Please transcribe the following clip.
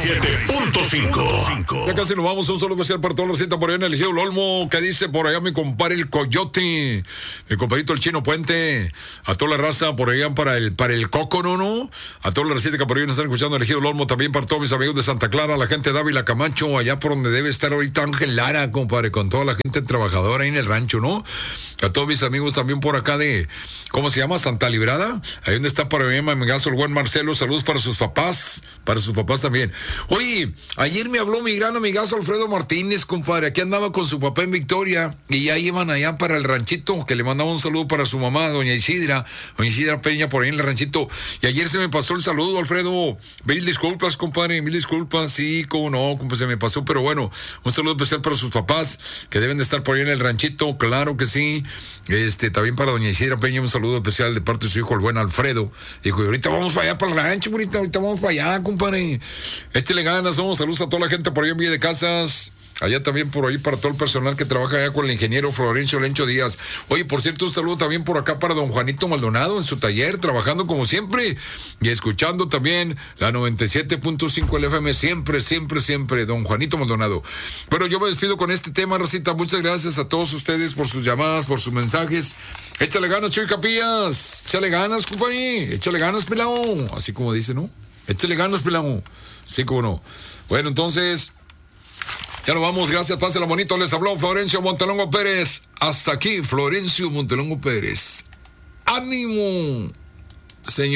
97.5. Ya casi nos vamos. Un saludo especial para toda la receta por allá en el Ejido Olmo. ¿Qué dice por allá mi compadre el Coyote? Mi compadrito el Chino Puente. A toda la raza por allá para el Coco, ¿no? A toda la receta que por ahí nos están escuchando en el Ejido Olmo. También para todos mis amigos de Santa Clara, la gente de Ávila Camacho, allá por donde debe estar ahorita Ángel Lara, compadre, con toda la gente trabajadora ahí en el rancho, ¿no? A todos mis amigos también por acá de, ¿cómo se llama? Santa Librada. Ahí donde está para mi amigazo el buen Marcelo. Saludos para sus papás también. Oye, ayer me habló mi gran amigazo Alfredo Martínez, compadre. Aquí andaba con su papá en Victoria y ya iban allá para el ranchito, que le mandaba un saludo para su mamá, doña Isidra Peña, por ahí en el ranchito. Y ayer se me pasó el saludo, Alfredo. Mil disculpas, compadre, mil disculpas. Sí, cómo no, compadre, se me pasó, pero bueno, un saludo especial para sus papás, que deben de estar por ahí en el ranchito, claro que sí. También para doña Isidra Peña, un saludo especial de parte de su hijo, el buen Alfredo. Dijo, y ahorita vamos para allá, para el rancho, ahorita vamos para allá, compadre. Échale ganas, saludos a toda la gente por ahí en Villa de Casas. Allá también por ahí para todo el personal que trabaja allá con el ingeniero Florencio Lencho Díaz. Oye, por cierto, un saludo también por acá para don Juanito Maldonado en su taller, trabajando como siempre y escuchando también la 97.5 FM, siempre, don Juanito Maldonado. Pero yo me despido con este tema, racita. Muchas gracias a todos ustedes por sus llamadas, por sus mensajes. Échale ganas, Chuy Capillas. Échale ganas, compañero. Échale ganas, pelao. Así como dice, ¿no? Échale ganas, pelao. Sí, como no. Bueno, entonces, ya nos vamos, gracias, pásela bonito. Les habló Florencio Montelongo Pérez. Hasta aquí, Florencio Montelongo Pérez. ¡Ánimo, señor!